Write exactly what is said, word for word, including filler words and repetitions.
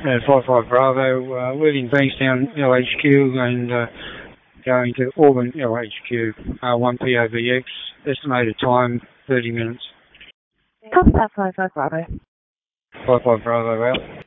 Uh, five five Bravo, uh, leaving Bankstown L H Q and uh, going to Auburn L H Q, uh, one P O V X, estimated time thirty minutes. Copy that, five five Bravo. five five Bravo out.